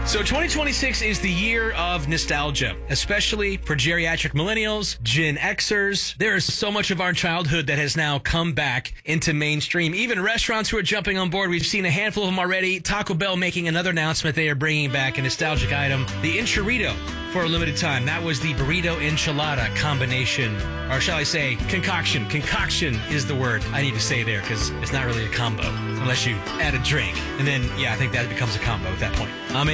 So 2026 is the year of nostalgia, especially for geriatric millennials, Gen Xers. There is so much of our childhood that has now come back into mainstream. Even restaurants who are jumping on board. We've seen a handful of them already. Taco Bell making another announcement. They are bringing back a nostalgic item, the Enchilada, for a limited time. That was the burrito enchilada combination, or shall I say concoction. Concoction is the word I need to say there because it's not really a combo unless you add a drink. And then, yeah, I think that becomes a combo at that point. I'm